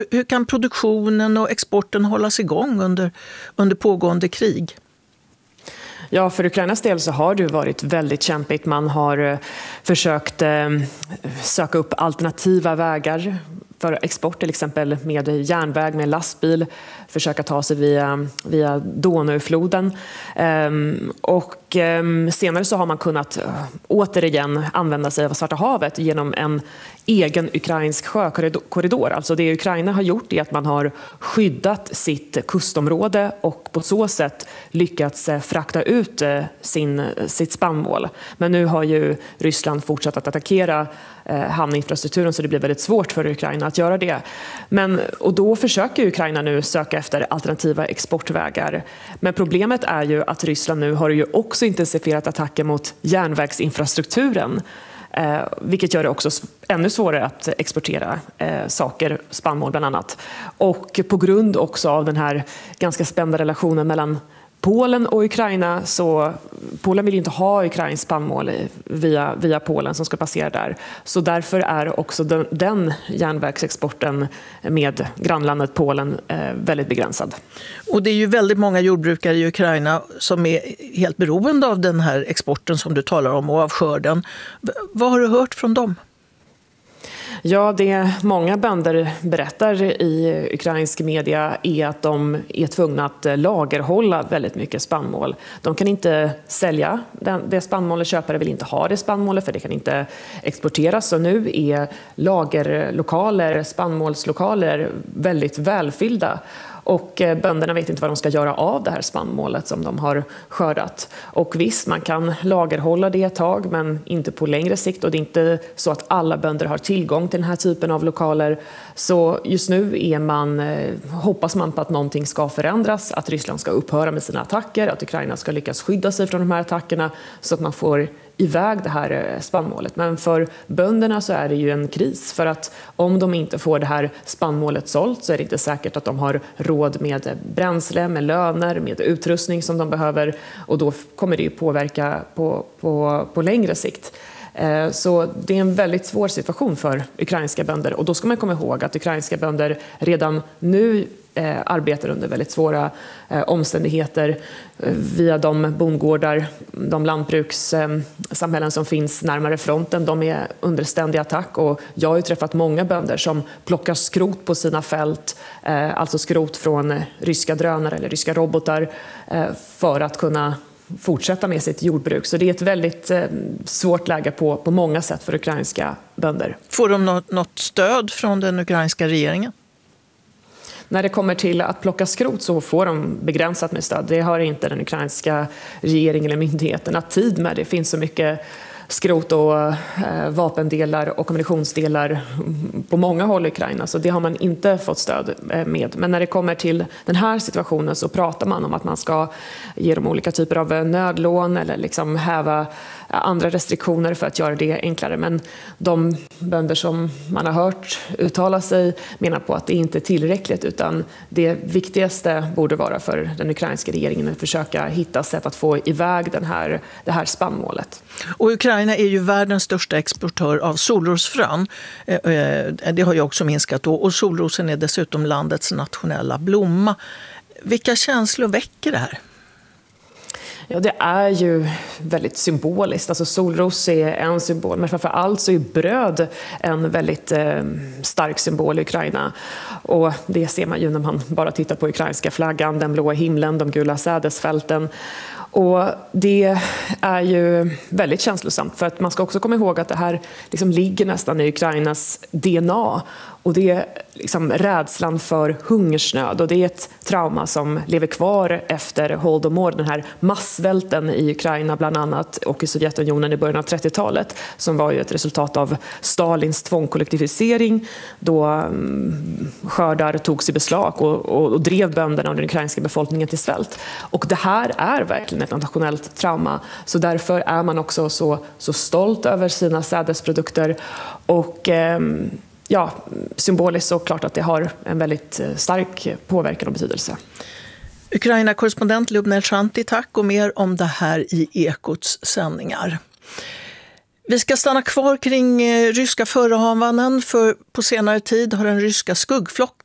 Hur kan produktionen och exporten hållas igång under pågående krig? Ja, för Ukrainas del så har det varit väldigt kämpigt. Man har försökt söka upp alternativa vägar för export, till exempel med järnväg, med lastbil, försöka ta sig via Donaufloden. Senare så har man kunnat återigen använda sig av Svarta havet genom en egen ukrainsk sjökorridor. Alltså det Ukraina har gjort är att man har skyddat sitt kustområde och på så sätt lyckats frakta ut sitt spannmål. Men nu har ju Ryssland fortsatt att attackera hamninfrastrukturen, så det blir väldigt svårt för Ukraina att göra det. Och då försöker Ukraina nu söka efter alternativa exportvägar. Men problemet är ju att Ryssland nu har ju också intensifierat attacker mot järnvägsinfrastrukturen. Vilket gör det också ännu svårare att exportera saker, spannmål bland annat. Och på grund också av den här ganska spända relationen mellan Polen och Ukraina, så Polen vill ju inte ha ukrainsk spannmål via Polen som ska passera där. Så därför är också den järnvägsexporten med grannlandet Polen väldigt begränsad. Och det är ju väldigt många jordbrukare i Ukraina som är helt beroende av den här exporten som du talar om och av skörden. Vad har du hört från dem? Ja, det många bönder berättar i ukrainsk media är att de är tvungna att lagerhålla väldigt mycket spannmål. De kan inte sälja det spannmålet, köpare vill inte ha det spannmålet för det kan inte exporteras. Så nu är lagerlokaler, spannmålslokaler väldigt välfyllda. Och bönderna vet inte vad de ska göra av det här spannmålet som de har skördat. Och visst, man kan lagerhålla det ett tag, men inte på längre sikt. Och det är inte så att alla bönder har tillgång till den här typen av lokaler. Så just nu hoppas man på att någonting ska förändras, att Ryssland ska upphöra med sina attacker, att Ukraina ska lyckas skydda sig från de här attackerna så att man får iväg det här spannmålet. Men för bönderna så är det ju en kris, för att om de inte får det här spannmålet sålt så är det inte säkert att de har råd med bränsle, med löner, med utrustning som de behöver, och då kommer det ju påverka på längre sikt. Så det är en väldigt svår situation för ukrainska bönder, och då ska man komma ihåg att ukrainska bönder redan nu arbetar under väldigt svåra omständigheter via de bondgårdar, de lantbrukssamhällen som finns närmare fronten. De är under ständig attack, och jag har ju träffat många bönder som plockar skrot på sina fält, alltså skrot från ryska drönare eller ryska robotar, för att kunna fortsätta med sitt jordbruk. Så det är ett väldigt svårt läge på många sätt för ukrainska bönder. Får de något stöd från den ukrainska regeringen? När det kommer till att plocka skrot så får de begränsat med stöd. Det har inte den ukrainska regeringen eller myndigheterna tid med. Det finns så mycket skrot och vapendelar och kommunikationsdelar på många håll i Ukraina, så det har man inte fått stöd med. Men när det kommer till den här situationen så pratar man om att man ska ge dem olika typer av nödlån eller liksom häva andra restriktioner för att göra det enklare. Men de bönder som man har hört uttala sig menar på att det inte är tillräckligt, utan det viktigaste borde vara för den ukrainska regeringen att försöka hitta sätt att få iväg det här spannmålet. Och Ukraina är ju världens största exportör av solrosfrön. Det har ju också minskat då, och solrosen är dessutom landets nationella blomma. Vilka känslor väcker det här? Ja, det är ju väldigt symboliskt. Alltså solros är en symbol, men framför allt så är bröd en väldigt stark symbol i Ukraina. Och det ser man ju när man bara tittar på ukrainska flaggan, den blåa himlen, de gula sädesfälten. Och det är ju väldigt känslosamt, för att man ska också komma ihåg att det här liksom ligger nästan i Ukrainas DNA. Och det är liksom rädslan för hungersnöd, och det är ett trauma som lever kvar efter Holodomor, den här massvälten i Ukraina bland annat och i Sovjetunionen i början av 30-talet, som var ju ett resultat av Stalins tvångskollektivisering, då skördar togs i beslag och drev bönderna och den ukrainska befolkningen till svält. Och det här är verkligen ett nationellt trauma, så därför är man också så stolt över sina sädesprodukter, och symboliskt så klart att det har en väldigt stark påverkan och betydelse. Ukraina-korrespondent Lubna Shanti, tack, och mer om det här i Ekots sändningar. Vi ska stanna kvar kring ryska förehavanden, för på senare tid har den ryska skuggflocken